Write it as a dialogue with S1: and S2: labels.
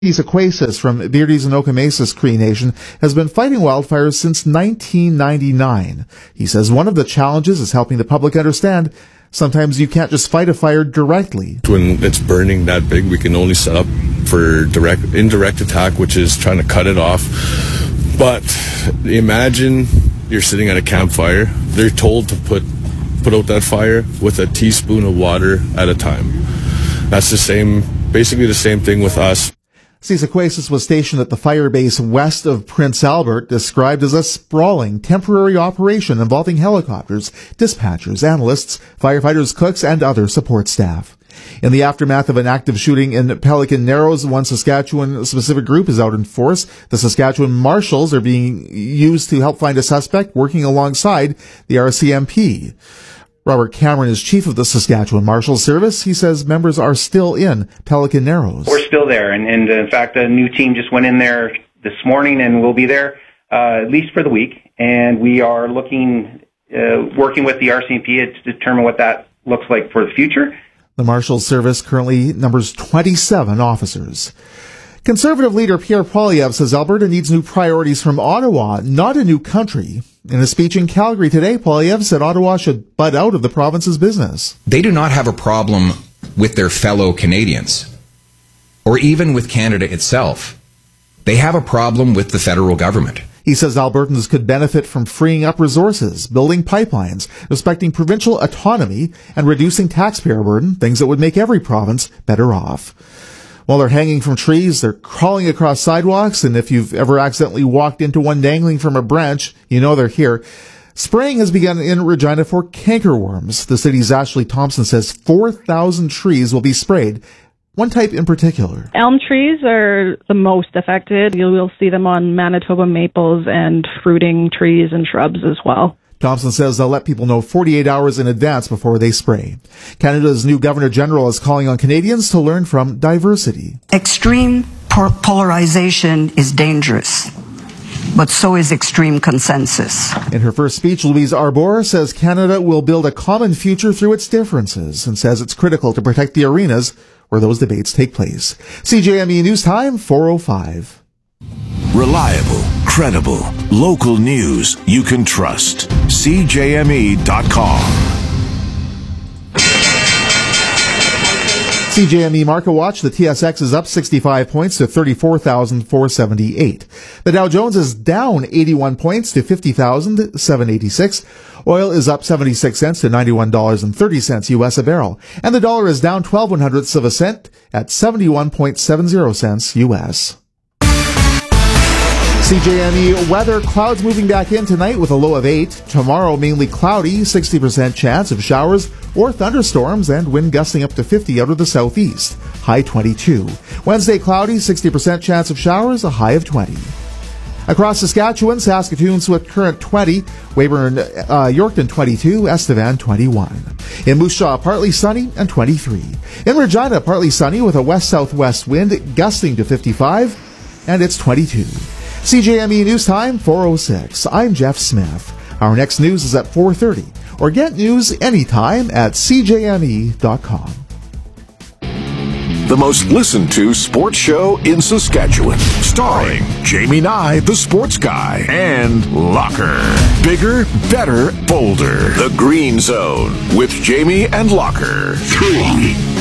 S1: Aquasis from Beardy's and Okamesa's Cree Nation has been fighting wildfires since 1999. He says one of the challenges is helping the public understand sometimes you can't just fight a fire directly.
S2: When it's burning that big, we can only set up for indirect attack, which is trying to cut it off. But imagine you're sitting at a campfire. They're told to put out that fire with a teaspoon of water at a time. That's basically the same thing with us.
S1: Sequasis was stationed at the fire base west of Prince Albert, described as a sprawling temporary operation involving helicopters, dispatchers, analysts, firefighters, cooks, and other support staff. In the aftermath of an active shooting in Pelican Narrows, one Saskatchewan specific group is out in force. The Saskatchewan Marshals are being used to help find a suspect, working alongside the RCMP. Robert Cameron is chief of the Saskatchewan Marshals Service. He says members are still in Pelican Narrows.
S3: We're still there, and in fact, a new team just went in there this morning, and we'll be there at least for the week. And we are working with the RCMP to determine what that looks like for the future.
S1: The Marshals Service currently numbers 27 officers. Conservative leader Pierre Poilievre says Alberta needs new priorities from Ottawa, not a new country. In a speech in Calgary today, Poilievre said Ottawa should bud out of the province's business.
S4: They do not have a problem with their fellow Canadians, or even with Canada itself. They have a problem with the federal government.
S1: He says Albertans could benefit from freeing up resources, building pipelines, respecting provincial autonomy, and reducing taxpayer burden, things that would make every province better off. While they're hanging from trees, they're crawling across sidewalks, and if you've ever accidentally walked into one dangling from a branch, you know they're here. Spraying has begun in Regina for cankerworms. The city's Ashley Thompson says 4,000 trees will be sprayed, one type in particular.
S5: Elm trees are the most affected. You will see them on Manitoba maples and fruiting trees and shrubs as well.
S1: Thompson says they'll let people know 48 hours in advance before they spray. Canada's new Governor-General is calling on Canadians to learn from diversity.
S6: Extreme polarization is dangerous, but so is extreme consensus.
S1: In her first speech, Louise Arbour says Canada will build a common future through its differences and says it's critical to protect the arenas where those debates take place. CJME News Time, 4:05.
S7: Reliable, credible, local news you can trust. CJME.com.
S1: CJME Market Watch, the TSX is up 65 points to 34,478. The Dow Jones is down 81 points to 50,786. Oil is up 76 cents to $91.30 U.S. a barrel. And the dollar is down 0.12 of a cent at 71.70 cents U.S. CJME weather, clouds moving back in tonight with a low of 8. Tomorrow, mainly cloudy, 60% chance of showers or thunderstorms and wind gusting up to 50 out of the southeast, high 22. Wednesday, cloudy, 60% chance of showers, a high of 20. Across Saskatchewan, Saskatoon's with current 20, Weyburn, Yorkton 22, Estevan 21. In Moose Jaw, partly sunny and 23. In Regina, partly sunny with a west-southwest wind gusting to 55, and it's 22. CJME News Time, 4:06. I'm Jeff Smith. Our next news is at 4:30. Or get news anytime at CJME.com.
S7: The most listened to sports show in Saskatchewan. Starring Jamie Nye, the sports guy, and Locker. Bigger, better, bolder. The Green Zone with Jamie and Locker. 3.